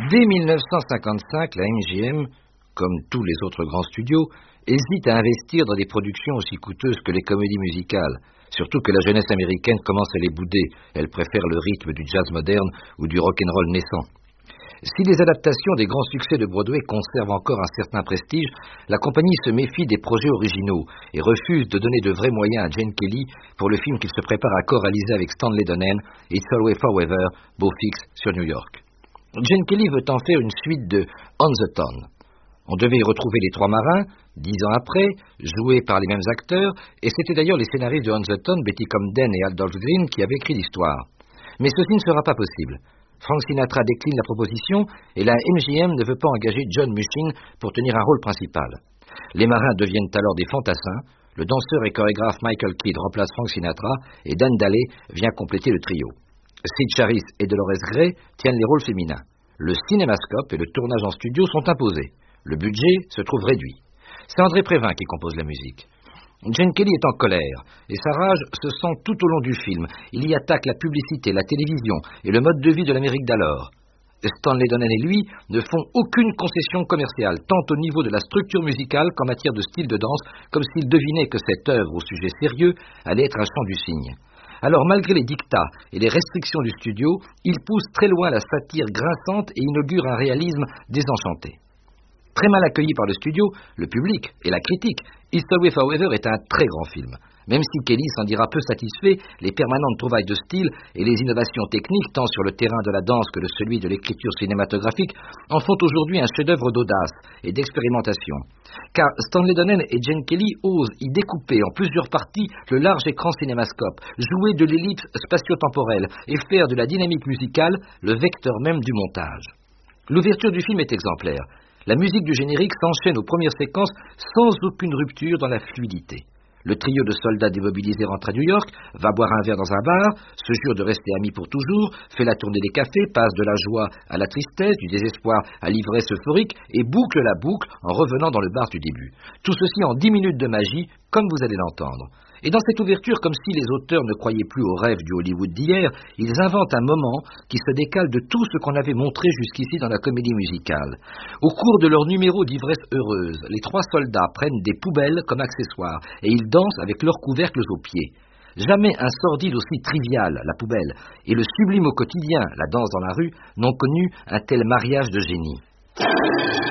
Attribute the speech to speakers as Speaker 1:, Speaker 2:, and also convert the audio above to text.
Speaker 1: Dès 1955, la MGM, comme tous les autres grands studios, hésite à investir dans des productions aussi coûteuses que les comédies musicales, surtout que la jeunesse américaine commence à les bouder. Elle préfère le rythme du jazz moderne ou du rock'n'roll naissant. Si les adaptations des grands succès de Broadway conservent encore un certain prestige, la compagnie se méfie des projets originaux et refuse de donner de vrais moyens à Gene Kelly pour le film qu'il se prépare à co-réaliser avec Stanley Donen, It's Always Forever, beau fixe sur New York. Gene Kelly veut en faire une suite de On the Town. On devait y retrouver les trois marins, 10 ans après, joués par les mêmes acteurs, et c'était d'ailleurs les scénaristes de On the Town, Betty Comden et Adolph Green, qui avaient écrit l'histoire. Mais ceci ne sera pas possible. Frank Sinatra décline la proposition et la MGM ne veut pas engager John Mushing pour tenir un rôle principal. Les marins deviennent alors des fantassins, le danseur et chorégraphe Michael Kidd remplace Frank Sinatra et Dan Daly vient compléter le trio. Sid Charisse et Dolores Gray tiennent les rôles féminins. Le cinémascope et le tournage en studio sont imposés. Le budget se trouve réduit. C'est André Prévin qui compose la musique. Gene Kelly est en colère, et sa rage se sent tout au long du film. Il y attaque la publicité, la télévision et le mode de vie de l'Amérique d'alors. Stanley Donen et lui ne font aucune concession commerciale, tant au niveau de la structure musicale qu'en matière de style de danse, comme s'ils devinaient que cette œuvre au sujet sérieux allait être un chant du cygne. Alors, malgré les dictats et les restrictions du studio, ils poussent très loin la satire grinçante et inaugurent un réalisme désenchanté. Très mal accueilli par le studio, le public et la critique, It's Always Forever est un très grand film. Même si Kelly s'en dira peu satisfait, les permanentes trouvailles de style et les innovations techniques, tant sur le terrain de la danse que de celui de l'écriture cinématographique, en font aujourd'hui un chef-d'œuvre d'audace et d'expérimentation. Car Stanley Donen et Gene Kelly osent y découper en plusieurs parties le large écran cinémascope, jouer de l'ellipse spatio-temporelle et faire de la dynamique musicale le vecteur même du montage. L'ouverture du film est exemplaire. La musique du générique s'enchaîne aux premières séquences sans aucune rupture dans la fluidité. Le trio de soldats démobilisés rentre à New York, va boire un verre dans un bar, se jure de rester amis pour toujours, fait la tournée des cafés, passe de la joie à la tristesse, du désespoir à l'ivresse euphorique et boucle la boucle en revenant dans le bar du début. Tout ceci en 10 minutes de magie, comme vous allez l'entendre. Et dans cette ouverture, comme si les auteurs ne croyaient plus au rêve du Hollywood d'hier, ils inventent un moment qui se décale de tout ce qu'on avait montré jusqu'ici dans la comédie musicale. Au cours de leur numéro d'ivresse heureuse, les trois soldats prennent des poubelles comme accessoires et ils dansent avec leurs couvercles aux pieds. Jamais un sordide aussi trivial, la poubelle, et le sublime au quotidien, la danse dans la rue, n'ont connu un tel mariage de génie.